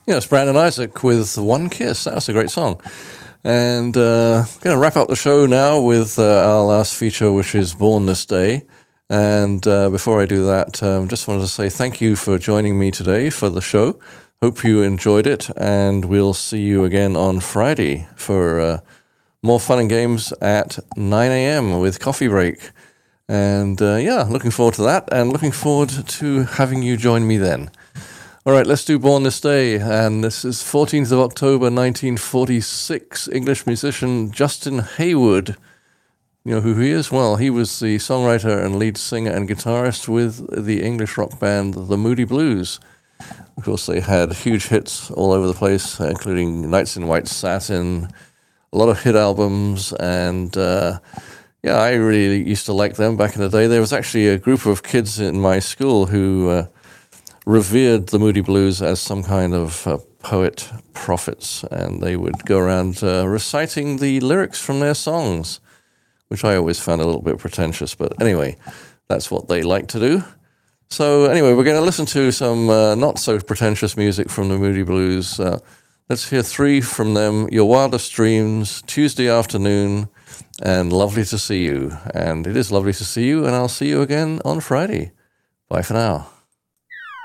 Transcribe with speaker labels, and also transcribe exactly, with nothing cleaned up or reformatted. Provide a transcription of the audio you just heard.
Speaker 1: Yeah, it's Brandon Isaac with One Kiss. That was a great song. And uh, going to wrap up the show now with uh, our last feature, which is Born This Day. And uh, before I do that, um, just wanted to say thank you for joining me today for the show. Hope you enjoyed it, and we'll see you again on Friday for uh, more fun and games at nine a.m. with Coffee Break. And uh, yeah, looking forward to that, and looking forward to having you join me then. All right, let's do Born This Day, and this is fourteenth of October, nineteen forty-six. English musician Justin Hayward. You know who he is? Well, he was the songwriter and lead singer and guitarist with the English rock band The Moody Blues. Of course, they had huge hits all over the place, including Nights in White Satin, a lot of hit albums, and uh, yeah, I really used to like them back in the day. There was actually a group of kids in my school who uh, revered the Moody Blues as some kind of uh, poet prophets, and they would go around uh, reciting the lyrics from their songs, which I always found a little bit pretentious, but anyway, that's what they like to do. So anyway, we're going to listen to some uh, not so pretentious music from the Moody Blues. Uh, let's hear three from them: Your Wildest Dreams, Tuesday Afternoon, and Lovely to See You. And it is lovely to see you, and I'll see you again on Friday. Bye for now.